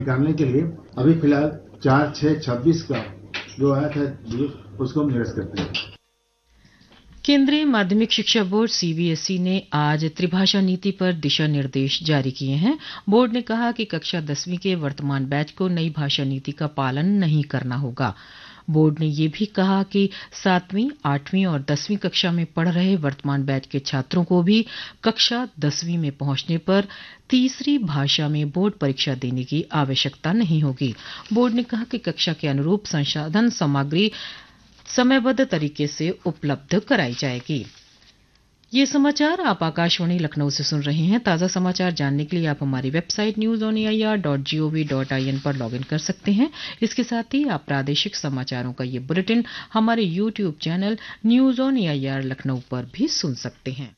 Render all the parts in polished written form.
निकालने के लिए अभी फिलहाल 4/6/26 का जो आया था उसको हम निरस्त करते हैं। केंद्रीय माध्यमिक शिक्षा बोर्ड सीबीएसई ने आज त्रिभाषा नीति पर दिशा निर्देश जारी किए हैं। बोर्ड ने कहा कि कक्षा 10वीं के वर्तमान बैच को नई भाषा नीति का पालन नहीं करना होगा। बोर्ड ने यह भी कहा कि 7वीं, 8वीं और 10वीं कक्षा में पढ़ रहे वर्तमान बैच के छात्रों को भी कक्षा 10वीं में पहुंचने पर तीसरी भाषा में बोर्ड परीक्षा देने की आवश्यकता नहीं होगी। बोर्ड ने कहा कि कक्षा के अनुरूप संसाधन सामग्री समयबद्ध तरीके से उपलब्ध कराई जाएगी। ये समाचार आप आकाशवाणी लखनऊ से सुन रहे हैं। ताज़ा समाचार जानने के लिए आप हमारी वेबसाइट newsonair.gov.in पर लॉगिन कर सकते हैं। इसके साथ ही आप प्रादेशिक समाचारों का ये बुलेटिन हमारे YouTube channel news on AIR Lucknow पर भी सुन सकते हैं।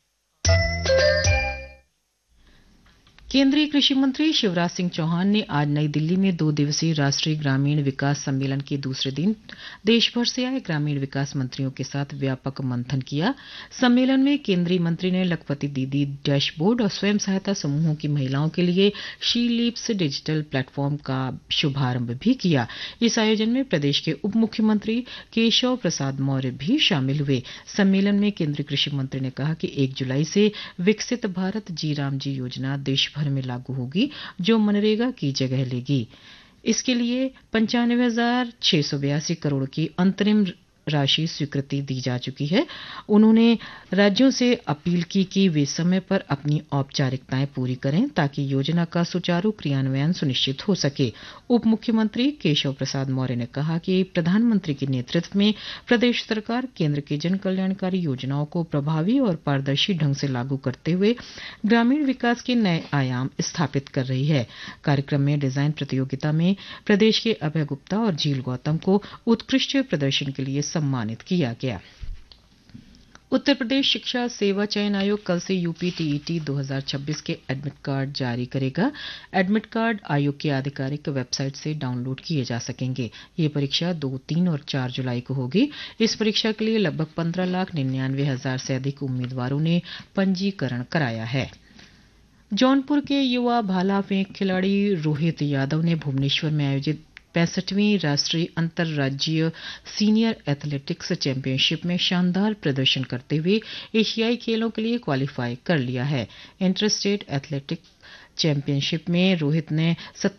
केंद्रीय कृषि मंत्री शिवराज सिंह चौहान ने आज नई दिल्ली में 2 दिवसीय राष्ट्रीय ग्रामीण विकास सम्मेलन के दूसरे दिन देश भर से आए ग्रामीण विकास मंत्रियों के साथ व्यापक मंथन किया। सम्मेलन में केंद्रीय मंत्री ने लखपति दीदी डैशबोर्ड और स्वयं सहायता समूहों की महिलाओं के लिए शी लीप्स डिजिटल प्लेटफॉर्म का शुभारंभ भी किया। इस आयोजन में प्रदेश के उप मुख्यमंत्री केशव प्रसाद मौर्य भी शामिल हुए। सम्मेलन में केंद्रीय कृषि मंत्री ने कहा कि 1 जुलाई से विकसित भारत जी राम जी योजना देश भर में लागू होगी, जो मनरेगा की जगह लेगी। इसके लिए 95,682 करोड़ की अंतरिम राशि स्वीकृति दी जा चुकी है। उन्होंने राज्यों से अपील की कि वे समय पर अपनी औपचारिकताएं पूरी करें ताकि योजना का सुचारू क्रियान्वयन सुनिश्चित हो सके। उप मुख्यमंत्री केशव प्रसाद मौर्य ने कहा कि प्रधानमंत्री के नेतृत्व में प्रदेश सरकार केंद्र की जन कल्याणकारी योजनाओं को प्रभावी और पारदर्शी ढंग से लागू करते हुए ग्रामीण विकास के नए आयाम स्थापित कर रही है। कार्यक्रम में डिजाइन प्रतियोगिता में प्रदेश के अभय गुप्ता और झील गौतम को उत्कृष्ट प्रदर्शन के लिए सम्मानित किया गया। उत्तर प्रदेश शिक्षा सेवा चयन आयोग कल से यूपी टीईटी 2026 के एडमिट कार्ड जारी करेगा। एडमिट कार्ड आयोग की आधिकारिक वेबसाइट से डाउनलोड किए जा सकेंगे। ये परीक्षा 2, 3 और 4 जुलाई को होगी। इस परीक्षा के लिए लगभग 15,99,000 से अधिक उम्मीदवारों ने पंजीकरण कराया है। जौनपुर के युवा भाला फेंक खिलाड़ी रोहित यादव ने भुवनेश्वर में आयोजित 65वीं राष्ट्रीय अंतर्राज्यीय सीनियर एथलेटिक्स चैंपियनशिप में शानदार प्रदर्शन करते हुए एशियाई खेलों के लिए क्वालीफाई कर लिया है। इंटर स्टेट एथलेटिक्स चैंपियनशिप में रोहित ने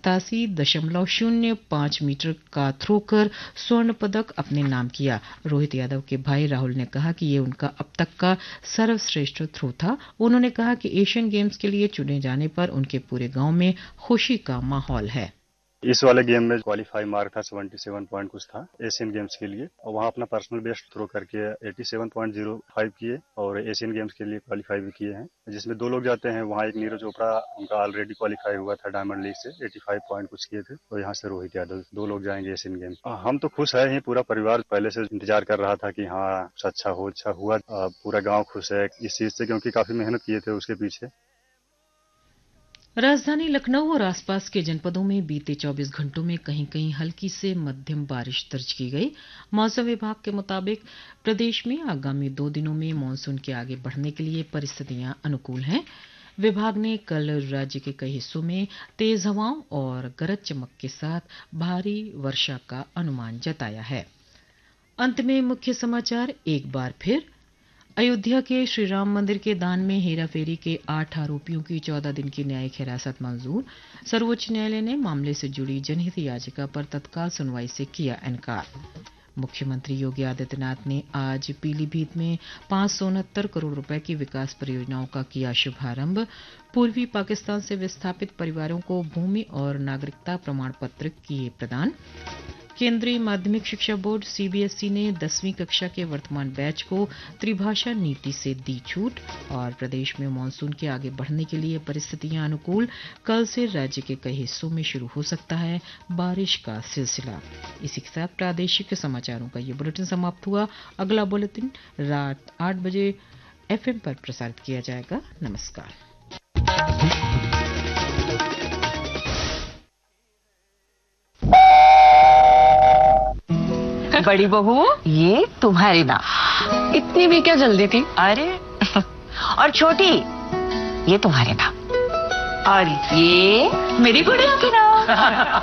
87.05 मीटर का थ्रो कर स्वर्ण पदक अपने नाम किया। रोहित यादव के भाई राहुल ने कहा कि ये उनका अब तक का सर्वश्रेष्ठ थ्रो था। उन्होंने कहा कि एशियन गेम्स के लिए चुने जाने पर उनके पूरे गांव में खुशी का माहौल है। इस वाले गेम में क्वालीफाई मार्क था 77 पॉइंट कुछ था एशियन गेम्स के लिए, और वहाँ अपना पर्सनल बेस्ट थ्रो करके 87.05 किए और एशियन गेम्स के लिए क्वालीफाई भी किए हैं, जिसमें 2 लोग जाते हैं। वहाँ एक नीरज चोपड़ा, उनका ऑलरेडी क्वालीफाई हुआ था डायमंड लीग से, 85 पॉइंट कुछ किए थे, और यहाँ से रोहित यादव 2 लोग जाएंगे एशियन गेम्स। हम तो खुश है ही, पूरा परिवार पहले से इंतजार कर रहा था कि हाँ अच्छा हुआ। पूरा गाँव खुश है इस चीज से, क्योंकि काफी मेहनत किए थे उसके पीछे। राजधानी लखनऊ और आसपास के जनपदों में बीते 24 घंटों में कहीं कहीं हल्की से मध्यम बारिश दर्ज की गई। मौसम विभाग के मुताबिक प्रदेश में आगामी 2 दिनों में मानसून के आगे बढ़ने के लिए परिस्थितियां अनुकूल हैं। विभाग ने कल राज्य के कई हिस्सों में तेज हवाओं और गरज चमक के साथ भारी वर्षा का अनुमान जताया है। अंत में मुख्य समाचार एक बार फिर। अयोध्या के श्री राम मंदिर के दान में हेराफेरी के 8 आरोपियों की 14 दिन की न्यायिक हिरासत मंजूर। सर्वोच्च न्यायालय ने मामले से जुड़ी जनहित याचिका पर तत्काल सुनवाई से किया इनकार। मुख्यमंत्री योगी आदित्यनाथ ने आज पीलीभीत में 569 करोड़ रुपए की विकास परियोजनाओं का किया शुभारंभ। पूर्वी पाकिस्तान से विस्थापित परिवारों को भूमि और नागरिकता प्रमाण पत्र किए प्रदान। केंद्रीय माध्यमिक शिक्षा बोर्ड सीबीएसई ने 10वीं कक्षा के वर्तमान बैच को त्रिभाषा नीति से दी छूट। और प्रदेश में मानसून के आगे बढ़ने के लिए परिस्थितियां अनुकूल। कल से राज्य के कई हिस्सों में शुरू हो सकता है बारिश का सिलसिला। इसी के साथ प्रादेशिक समाचारों का ये बुलेटिन समाप्त हुआ। अगला बुलेटिन रात 8 बजे एफएम पर प्रसारित किया जाएगा। नमस्कार। बड़ी बहू, ये तुम्हारी ना। इतनी भी क्या जल्दी थी? अरे और छोटी, ये तुम्हारे ना। और ये मेरी गुड़िया की ना।